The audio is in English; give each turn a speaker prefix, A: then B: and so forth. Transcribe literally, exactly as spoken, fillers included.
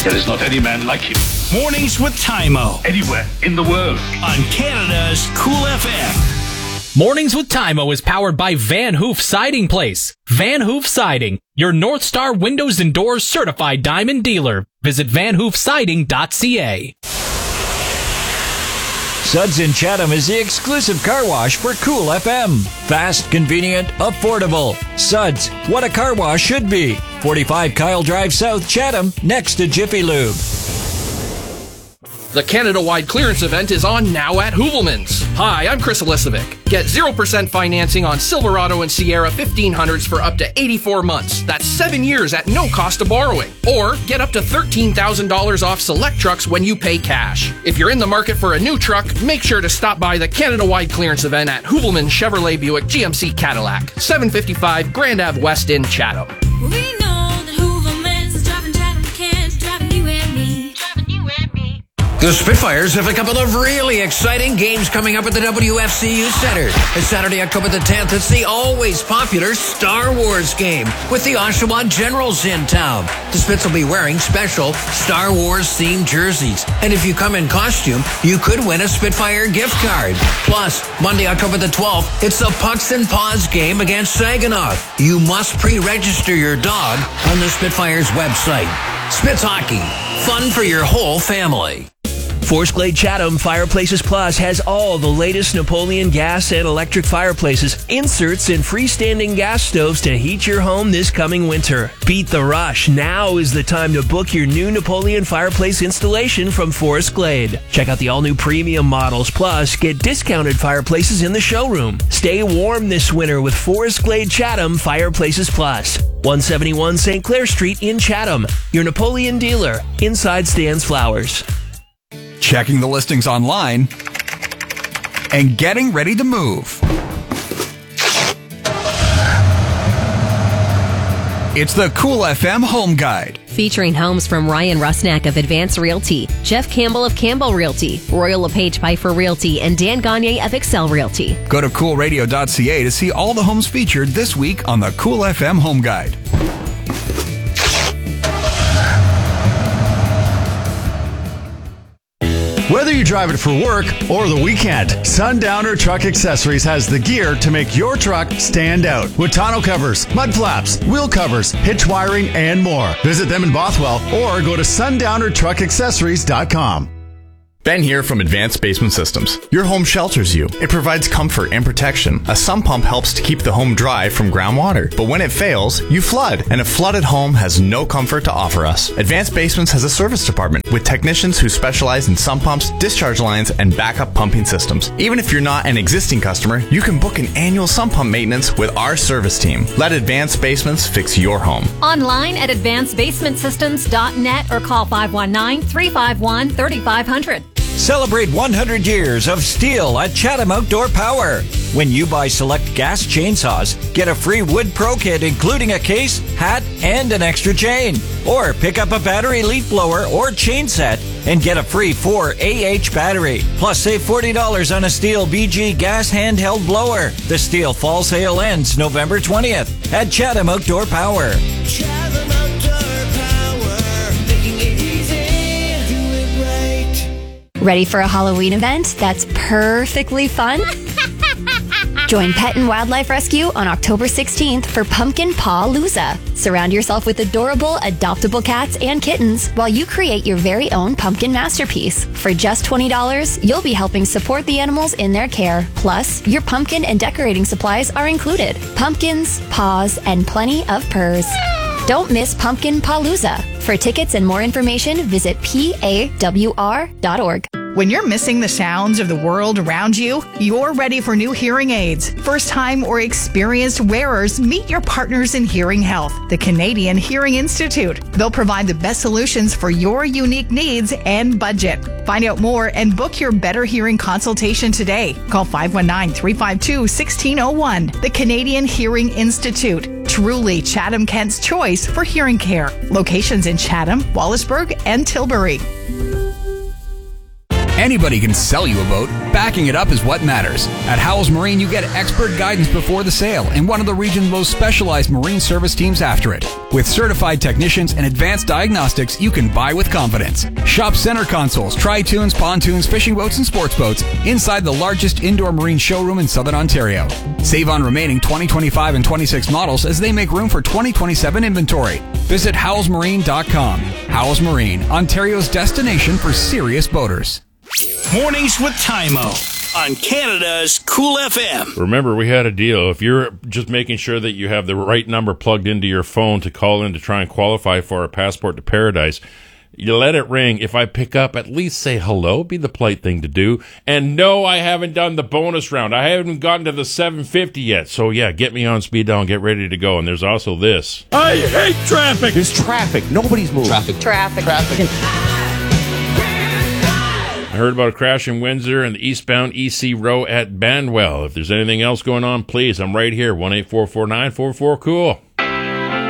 A: There is not any man like him.
B: Mornings with Tymo.
A: Anywhere in the world.
B: On Canada's Cool F M.
C: Mornings with Tymo is powered by Van Hoof Siding Place. Van Hoof Siding, your North Star Windows and Doors certified diamond dealer. Visit van hoof siding dot c a.
D: Suds in Chatham is the exclusive car wash for Cool F M. Fast, convenient, affordable. Suds, what a car wash should be. forty-five Kyle Drive South, Chatham, next to Jiffy Lube.
E: The Canada-wide clearance event is on now at Hoovelmans. Hi, I'm Chris Elisovic. Get zero percent financing on Silverado and Sierra fifteen hundreds for up to eighty-four months. That's seven years at no cost of borrowing. Or get up to thirteen thousand dollars off select trucks when you pay cash. If you're in the market for a new truck, make sure to stop by the Canada-wide clearance event at Hoovelmans Chevrolet Buick G M C Cadillac, seven fifty-five Grand Ave West in Chatham.
F: We know that Hoovelmans is driving Chatham kids, driving you and me, driving you and me.
G: The Spitfires have a couple of really exciting games coming up at the W F C U Center. It's Saturday, October the tenth. It's the always popular Star Wars game with the Oshawa Generals in town. The Spits will be wearing special Star Wars themed jerseys. And if you come in costume, you could win a Spitfire gift card. Plus, Monday, October the twelfth, it's the Pucks and Paws game against Saginaw. You must pre-register your dog on the Spitfires website. Spits Hockey. Fun for your whole family.
H: Forest Glade Chatham Fireplaces Plus has all the latest Napoleon gas and electric fireplaces, inserts, and freestanding gas stoves to heat your home this coming winter. Beat the rush. Now is the time to book your new Napoleon fireplace installation from Forest Glade. Check out the all-new premium models, plus get discounted fireplaces in the showroom. Stay warm this winter with Forest Glade Chatham Fireplaces Plus. one seventy-one Saint Clair Street in Chatham. Your Napoleon dealer. Inside stands flowers.
I: Checking the listings online, and getting ready to move. It's the Cool F M Home Guide.
J: Featuring homes from Ryan Rusnak of Advance Realty, Jeff Campbell of Campbell Realty, Royal LePage Piper Realty, and Dan Gagne of Excel Realty.
I: Go to cool radio dot c a to see all the homes featured this week on the Cool F M Home Guide.
K: Whether you drive it for work or the weekend, Sundowner Truck Accessories has the gear to make your truck stand out. With tonneau covers, mud flaps, wheel covers, hitch wiring, and more. Visit them in Bothwell or go to sundowner truck accessories dot com.
L: Ben here from Advanced Basement Systems. Your home shelters you. It provides comfort and protection. A sump pump helps to keep the home dry from groundwater. But when it fails, you flood. And a flooded home has no comfort to offer us. Advanced Basements has a service department with technicians who specialize in sump pumps, discharge lines, and backup pumping systems. Even if you're not an existing customer, you can book an annual sump pump maintenance with our service team. Let Advanced Basements fix your home.
M: Online at advanced basement systems dot net or call five one nine, three five one, three five zero zero.
D: Celebrate one hundred years of Stihl at Chatham Outdoor Power. When you buy select gas chainsaws, get a free wood pro kit including a case, hat, and an extra chain. Or pick up a battery leaf blower or chain set and get a free four A H battery. Plus save forty dollars on a Stihl B G gas handheld blower. The Stihl fall sale ends November twentieth at Chatham Outdoor Power.
F: Chatham Outdoor Power, making it easy, do it right.
N: Ready for a Halloween event that's perfectly fun? Join Pet and Wildlife Rescue on October sixteenth for Pumpkin Paw-Looza. Surround yourself with adorable, adoptable cats and kittens while you create your very own pumpkin masterpiece. For just twenty dollars, you'll be helping support the animals in their care. Plus, your pumpkin and decorating supplies are included. Pumpkins, paws, and plenty of purrs. Don't miss Pumpkin Paw-Looza. For tickets and more information, visit P A W R dot org.
O: When you're missing the sounds of the world around you, you're ready for new hearing aids. First-time or experienced wearers, meet your partners in hearing health, the Canadian Hearing Institute. They'll provide the best solutions for your unique needs and budget. Find out more and book your better hearing consultation today. Call five one nine, three five two, one six zero one. The Canadian Hearing Institute. Truly Chatham-Kent's choice for hearing care. Locations in Chatham, Wallaceburg, and Tilbury.
I: Anybody can sell you a boat. Backing it up is what matters. At Howells Marine, you get expert guidance before the sale and one of the region's most specialized marine service teams after it. With certified technicians and advanced diagnostics, you can buy with confidence. Shop center consoles, tri-tunes, pontoons, fishing boats, and sports boats inside the largest indoor marine showroom in Southern Ontario. Save on remaining twenty twenty-five and twenty-six models as they make room for twenty twenty-seven inventory. Visit howells marine dot com. Howells Marine, Ontario's destination for serious boaters.
B: Mornings with Tymo on Canada's Cool F M.
P: Remember, we had a deal. If you're just making sure that you have the right number plugged into your phone to call in to try and qualify for a Passport to Paradise, you let it ring. If I pick up, at least say hello. Be the polite thing to do. And no, I haven't done the bonus round. I haven't gotten to the seven fifty yet. So yeah, get me on speed dial and get ready to go. And there's also this.
B: I hate traffic.
Q: There's traffic. Nobody's moving. Traffic.
R: Traffic.
Q: Traffic.
P: I heard about a crash in Windsor and the eastbound E C row at Banwell. If there's anything else going on, please, I'm right here. one eight four four nine four four cool.